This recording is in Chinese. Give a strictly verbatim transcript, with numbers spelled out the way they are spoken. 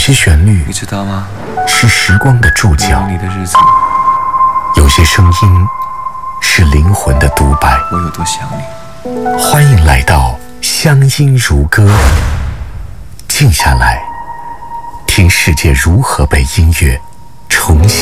些旋律你知道吗？ 是时光的注脚， 没有你的日子， 有些声音是灵魂的独白。 我有多想你。 欢迎来到乡音如歌，静下来，听世界如何被音乐重新